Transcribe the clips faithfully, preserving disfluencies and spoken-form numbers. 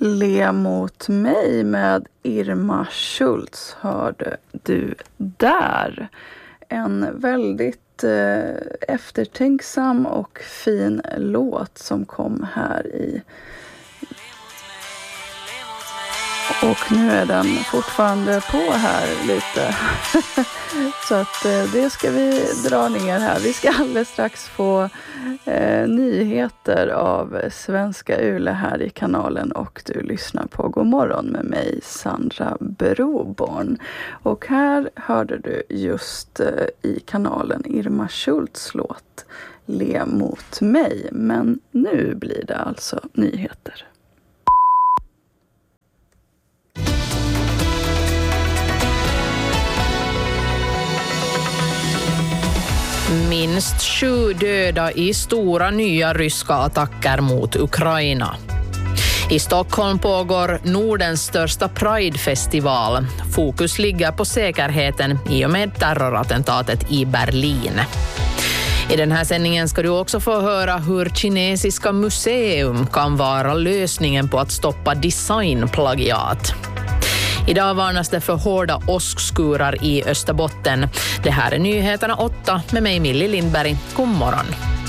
Le mot mig med Irma Schultz hörde du där. En väldigt eh, eftertänksam och fin låt som kom här i. Och nu är den fortfarande på här lite. Så att eh, det ska vi dra ner här. Vi ska alldeles strax få eh, nyheter av Svenska Yle här i kanalen. Och du lyssnar på God morgon med mig, Sandra Broborn. Och här hörde du just eh, i kanalen Irma Schultz låt Le mot mig. Men nu blir det alltså nyheter. Minst sju döda i stora nya ryska attacker mot Ukraina. I Stockholm pågår Nordens största Pride-festival. Fokus ligger på säkerheten i och med terrorattentatet i Berlin. I den här sändningen ska du också få höra hur kinesiska museum kan vara lösningen på att stoppa designplagiat. Idag varnas det för hårda åskskurar i Österbotten. Det här är nyheterna åtta med mig Millie Lindberg. God morgon.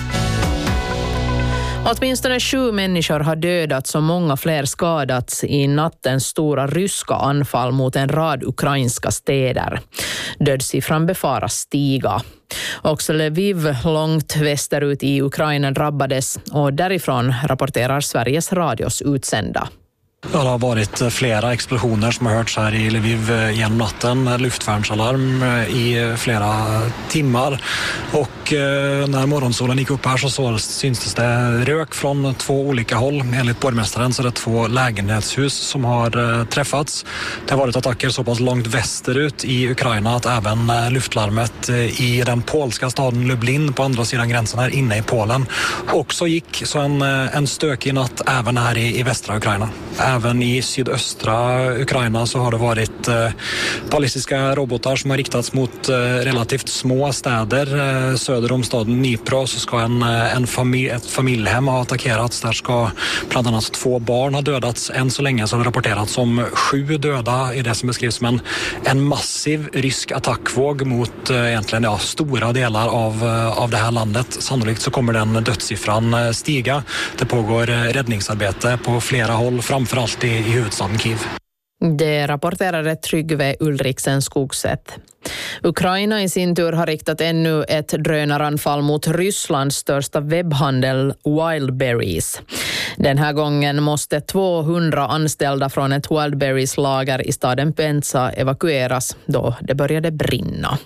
Åtminstone sju människor har dödats och många fler skadats i nattens stora ryska anfall mot en rad ukrainska städer. Dödssiffran befaras stiga. Också Lviv långt västerut i Ukraina drabbades och därifrån rapporterar Sveriges Radios utsända. Det har varit flera explosioner som har hörts här i Lviv genom natten, luftvärnsalarm i flera timmar. Och när morgonsolen gick upp här så, så syntes det rök från två olika håll. Enligt borgmästaren så är det två lägenhetshus som har träffats. Det har varit attacker så pass långt västerut i Ukraina att även luftlarmet i den polska staden Lublin på andra sidan gränsen här inne i Polen också gick. Så en, en stökig natt även här i, i västra Ukraina. Även i sydöstra Ukraina så har det varit eh, ballistiska robotar som har riktats mot eh, relativt små städer. Eh, söder om staden Dnipro så ska en, en familj, ett familjehem ha attackerats. Där ska bland annat två barn ha dödats. Än så länge så har det rapporterats om sju döda i det som beskrivs som en, en massiv rysk attackvåg mot eh, egentligen ja, stora delar av, eh, av det här landet. Sannolikt så kommer den dödssiffran eh, stiga. Det pågår eh, räddningsarbete på flera håll, framförallt i, i huvudstaden Kiev. Det rapporterade Tryggve Ulriksen Skogsätt. Ukraina i sin tur har riktat ännu ett drönaranfall mot Rysslands största webbhandel Wildberries. Den här gången måste tvåhundra anställda från ett Wildberries-lager i staden Penza evakueras då det började brinna.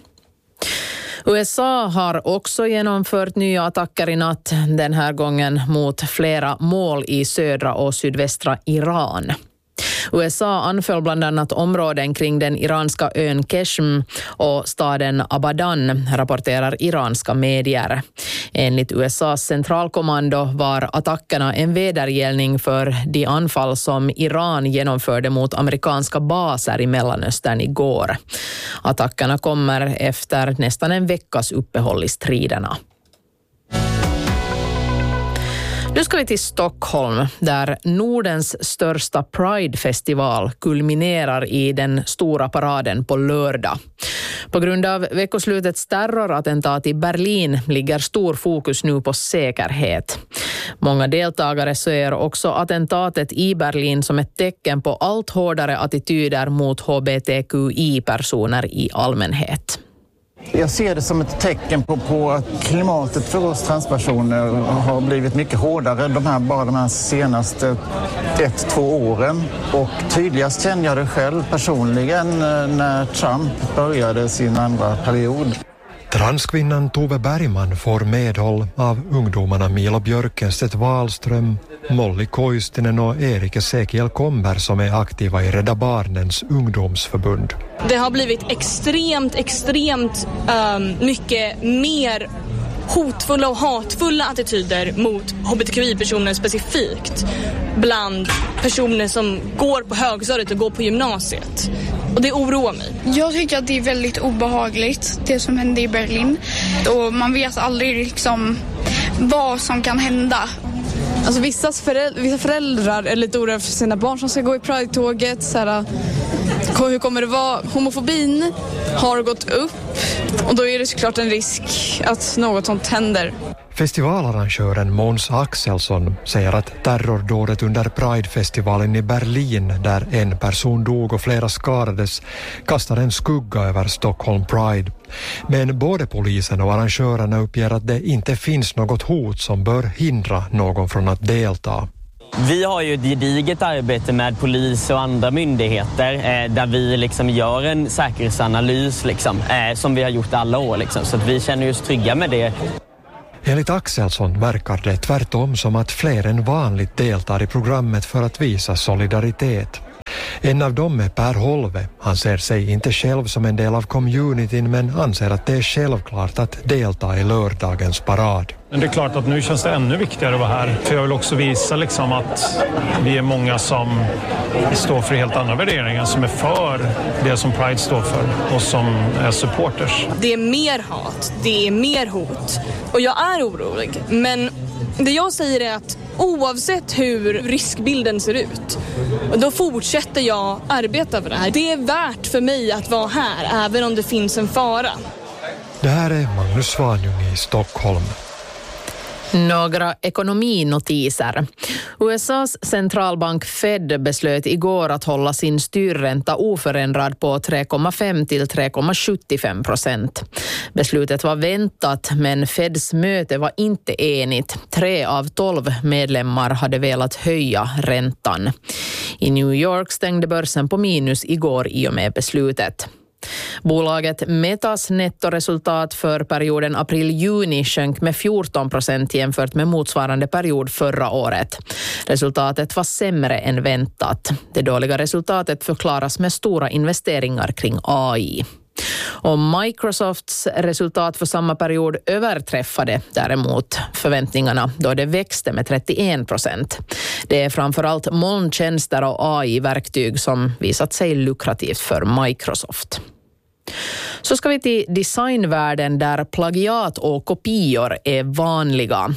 U S A har också genomfört nya attacker i natt, den här gången mot flera mål i södra och sydvästra Iran. U S A anföll bland annat områden kring den iranska ön Keshm och staden Abadan, rapporterar iranska medier. Enligt U S A:s centralkommando var attackerna en vedergällning för de anfall som Iran genomförde mot amerikanska baser i Mellanöstern igår. Attackerna kommer efter nästan en veckas uppehåll i striderna. Nu ska vi till Stockholm där Nordens största Pride-festival kulminerar i den stora paraden på lördag. På grund av veckoslutets terrorattentat i Berlin ligger stor fokus nu på säkerhet. Många deltagare ser också attentatet i Berlin som ett tecken på allt hårdare attityder mot H B T Q I-personer i allmänhet. Jag ser det som ett tecken på, på att klimatet för oss transpersoner har blivit mycket hårdare de här, bara de här senaste ett, två åren. Och tydligast känner jag det själv personligen när Trump började sin andra period. Transkvinnan Tove Bergman får medhåll av ungdomarna Milo Björkenstedt Wahlström, Molly Koistinen och Erik Ezekiel Kommer som är aktiva i Rädda Barnens ungdomsförbund. Det har blivit extremt, extremt um, mycket mer hotfulla och hatfulla attityder mot H B T Q I-personer specifikt bland personer som går på högstadiet och går på gymnasiet. Och det oroar mig. Jag tycker att det är väldigt obehagligt, det som hände i Berlin. Och man vet aldrig liksom vad som kan hända. Alltså vissa, föräldrar, vissa föräldrar är lite oroliga för sina barn som ska gå i Pride-tåget. Så här, hur kommer det vara? Homofobin har gått upp och då är det såklart en risk att något sånt händer. Festivalarrangören Måns Axelsson säger att terrordådet under Pride-festivalen i Berlin, där en person dog och flera skadades, kastar en skugga över Stockholm Pride. Men både polisen och arrangörerna uppger att det inte finns något hot som bör hindra någon från att delta. Vi har ju ett gediget arbete med polis och andra myndigheter eh, där vi liksom gör en säkerhetsanalys liksom, eh, som vi har gjort alla år. Liksom, så att vi känner oss trygga med det. Enligt Axelsson verkar det tvärtom som att fler än vanligt deltar i programmet för att visa solidaritet. En av dem är Per Holve. Han ser sig inte själv som en del av communityn men anser att det är självklart att delta i lördagens parad. Men det är klart att nu känns det ännu viktigare att vara här. För jag vill också visa liksom att vi är många som står för helt andra värderingar, som är för det som Pride står för och som är supporters. Det är mer hat, det är mer hot och jag är orolig. Men det jag säger är att oavsett hur riskbilden ser ut, då fortsätter jag arbeta för det här. Det är värt för mig att vara här även om det finns en fara. Det här är Magnus Svanjung i Stockholm. Några ekonominotiser. U S A:s centralbank Fed beslöt igår att hålla sin styrränta oförändrad på tre komma fem till tre komma sjuttiofem procent. Beslutet var väntat men Feds möte var inte enigt. Tre av tolv medlemmar hade velat höja räntan. I New York stängde börsen på minus igår i och med beslutet. Bolaget Metas nettoresultat för perioden april-juni sjönk med fjorton procent jämfört med motsvarande period förra året. Resultatet var sämre än väntat. Det dåliga resultatet förklaras med stora investeringar kring A I. Och Microsofts resultat för samma period överträffade däremot förväntningarna då det växte med trettioen procent. Det är framförallt molntjänster och A I-verktyg som visat sig lukrativt för Microsoft. Så ska vi till designvärlden där plagiat och kopior är vanliga.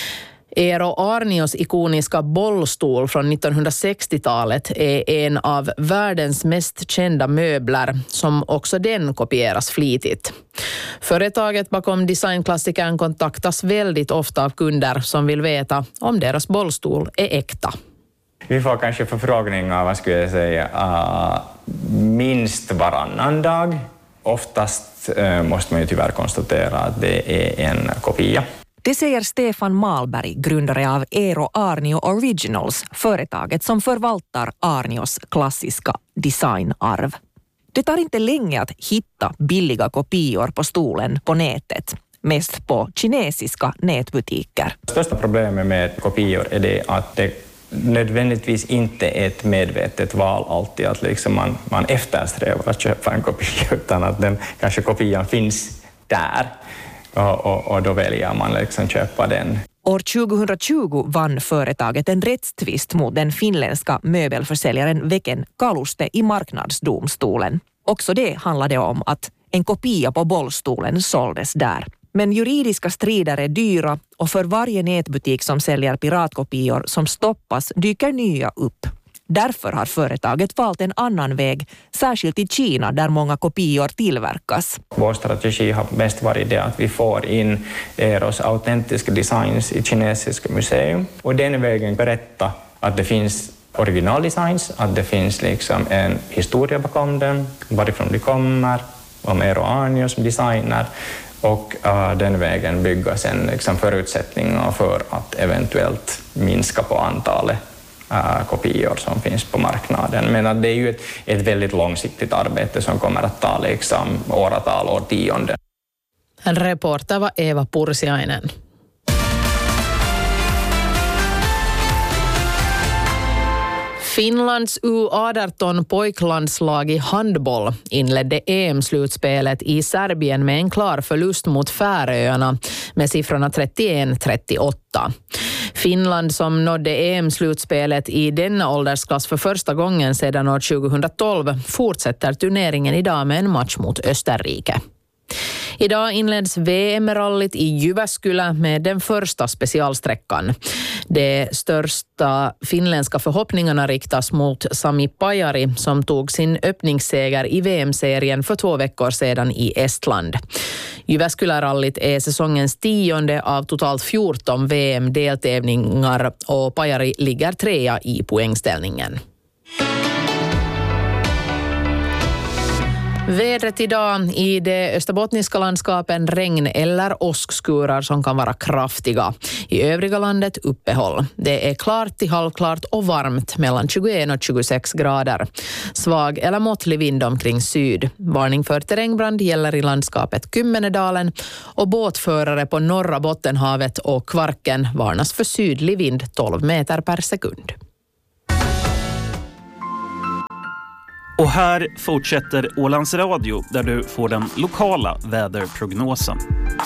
Eero Aarnios ikoniska bollstol från nittonhundrasextiotalet är en av världens mest kända möbler som också den kopieras flitigt. Företaget bakom designklassikern kontaktas väldigt ofta av kunder som vill veta om deras bollstol är äkta. Vi får kanske förfrågningar, vad skulle jag säga, uh, minst varannan dag. Oftast uh, måste man ju tyvärr konstatera att det är en kopia. Det säger Stefan Malberg, grundare av Eero Aarnio Originals, företaget som förvaltar Aarnios klassiska designarv. Det tar inte länge att hitta billiga kopior på stolen på nätet, mest på kinesiska nätbutiker. Största problemet med kopior är det att det nödvändigtvis inte är ett medvetet val alltid att liksom man, man eftersträvar att köpa en kopia, utan att den kanske kopian finns där. Och, och, och då väljer man liksom köpa den. År tjugohundratjugo vann företaget en rättstvist mot den finländska möbelförsäljaren Veken Kaluste i marknadsdomstolen. Också det handlade om att en kopia på bollstolen såldes där. Men juridiska strider är dyra och för varje nätbutik som säljer piratkopior som stoppas dyker nya upp. Därför har företaget valt en annan väg, särskilt i Kina där många kopior tillverkas. Vår strategi har mest varit det att vi får in Eeros autentiska designs i kinesiska museum och den vägen berätta att det finns originaldesigns, att det finns liksom en historia bakom dem, varifrån de kommer, om Eero Aarnio som designer. Och uh, den vägen bygga sen liksom förutsättningar för att eventuellt minska på antalet uh, kopior som finns på marknaden. Men att det är ju ett, ett väldigt långsiktigt arbete som kommer att ta liksom åratal, årtionden. En reporter var Eva Pursiainen. Finlands U arton pojklandslag i handboll inledde E M-slutspelet i Serbien med en klar förlust mot Färöarna med siffrorna trettioen trettioåtta. Finland som nådde E M-slutspelet i denna åldersklass för första gången sedan år tjugohundratolv fortsätter turneringen idag med en match mot Österrike. Idag inleds V M-rallyt i Jyväskylä med den första specialsträckan. De största finländska förhoppningarna riktas mot Sami Pajari som tog sin öppningsseger i V M-serien för två veckor sedan i Estland. Jyväskylä-rallyt är säsongens tionde av totalt fjorton V M-deltävlingar och Pajari ligger trea i poängställningen. Vädret idag i det österbottniska landskapen regn eller åskskurar som kan vara kraftiga. I övriga landet uppehåll. Det är klart till halvklart och varmt mellan tjugoett och tjugosex grader. Svag eller måttlig vind omkring syd. Varning för terrängbrand gäller i landskapet Kymmenedalen och båtförare på norra Bottenhavet och Kvarken varnas för sydlig vind tolv meter per sekund. Och här fortsätter Ålands Radio där du får den lokala väderprognosen.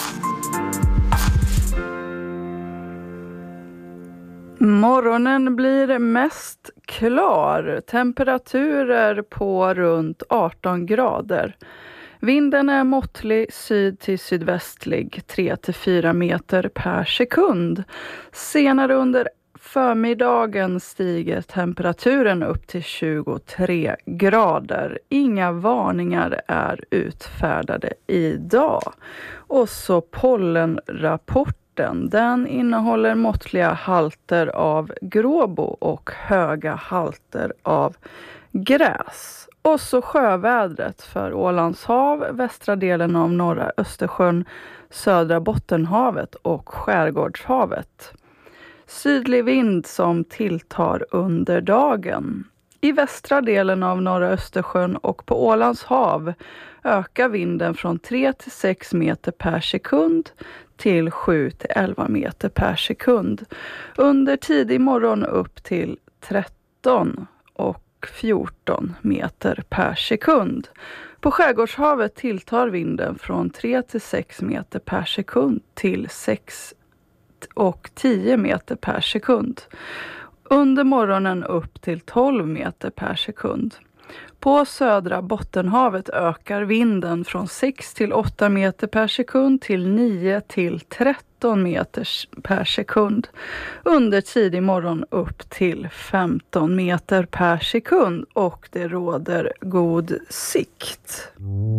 Morgonen blir mest klar. Temperaturer på runt arton grader. Vinden är måttlig syd till sydvästlig tre till fyra meter per sekund. Senare under förmiddagen stiger temperaturen upp till tjugotre grader. Inga varningar är utfärdade idag. Och så pollenrapporten. Den innehåller måttliga halter av gråbo och höga halter av gräs. Och så sjövädret för Ålands hav, västra delen av norra Östersjön, södra Bottenhavet och Skärgårdshavet. Sydlig vind som tilltar under dagen. I västra delen av norra Östersjön och på Ålands hav ökar vinden från tre till sex meter per sekund till sju till elva meter per sekund. Under tidig morgon upp till tretton och fjorton meter per sekund. På Skärgårdshavet tilltar vinden från tre till sex meter per sekund till sex och tio meter per sekund. Under morgonen upp till tolv meter per sekund. På södra Bottenhavet ökar vinden från sex till åtta meter per sekund till nio till tretton meter per sekund. Under tidig morgon upp till femton meter per sekund och det råder god sikt.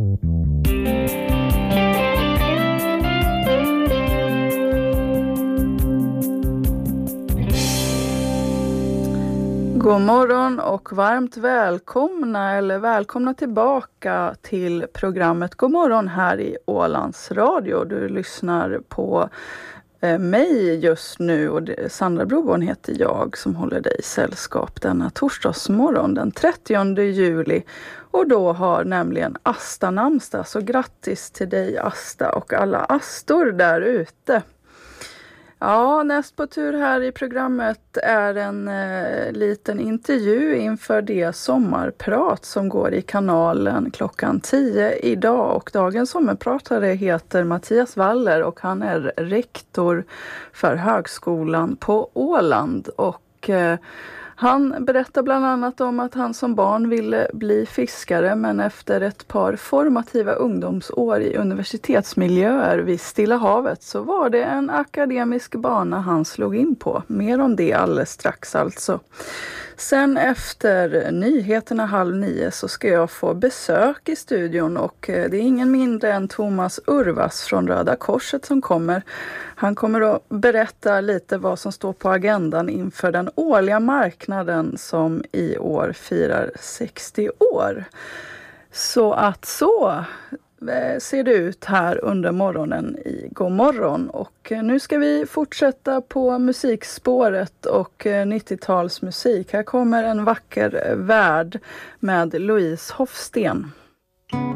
God morgon och varmt välkomna eller välkomna tillbaka till programmet God morgon här i Ålands Radio. Du lyssnar på eh, mig just nu och det, Sandra Broborn heter jag som håller dig i sällskap denna torsdagsmorgon den trettionde juli. Och då har nämligen Asta namnsdag, så grattis till dig Asta och alla astor där ute. Ja, näst på tur här i programmet är en eh, liten intervju inför det sommarprat som går i kanalen klockan tio idag. Och dagens sommarpratare heter Mattias Waller och han är rektor för högskolan på Åland. Och eh, han berättar bland annat om att han som barn ville bli fiskare men efter ett par formativa ungdomsår i universitetsmiljöer vid Stilla havet så var det en akademisk bana han slog in på. Mer om det alldeles strax alltså. Sen efter nyheterna halv nio så ska jag få besök i studion och det är ingen mindre än Thomas Urvas från Röda Korset som kommer. Han kommer att berätta lite vad som står på agendan inför den årliga marknaden som i år firar sextio år. Så att så ser det ut här under morgonen i God morgon. Och nu ska vi fortsätta på musikspåret och nittiotalsmusik. Här kommer En vacker värld med Louise Hofsten.